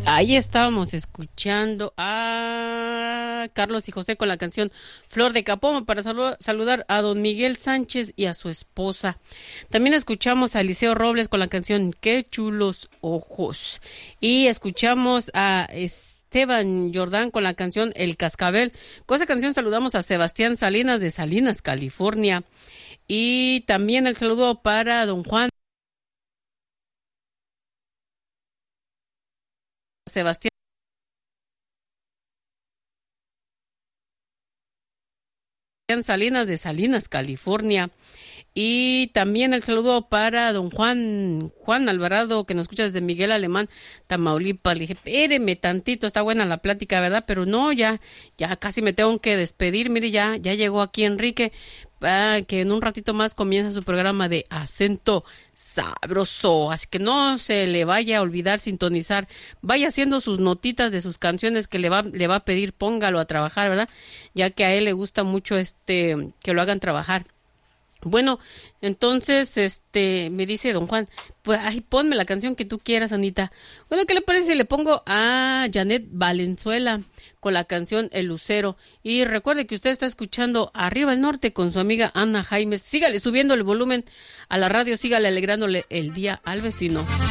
Ahí estábamos escuchando a Carlos y José con la canción Flor de Capomo para saludar a don Miguel Sánchez y a su esposa. También escuchamos a Eliseo Robles con la canción Qué chulos ojos. Y escuchamos a Esteban Jordán con la canción El Cascabel. Con esa canción saludamos a Sebastián Salinas de Salinas, California. Y también el saludo para don Juan Sebastián Salinas de Salinas, California. Y también el saludo para don Juan Alvarado, que nos escucha desde Miguel Alemán, Tamaulipas. Le dije, espéreme tantito, está buena la plática, ¿verdad? Pero no, ya casi me tengo que despedir. Mire, ya llegó aquí Enrique, que en un ratito más comienza su programa de Acento Sabroso. Así que no se le vaya a olvidar sintonizar. Vaya haciendo sus notitas de sus canciones que le va a pedir, póngalo a trabajar, ¿verdad? Ya que a él le gusta mucho que lo hagan trabajar. Bueno, entonces, me dice don Juan, pues, ponme la canción que tú quieras, Anita. Bueno, ¿qué le parece si le pongo a Janet Valenzuela con la canción El Lucero? Y recuerde que usted está escuchando Arriba el Norte con su amiga Ana Jaimes. Sígale subiendo el volumen a la radio, sígale alegrándole el día al vecino.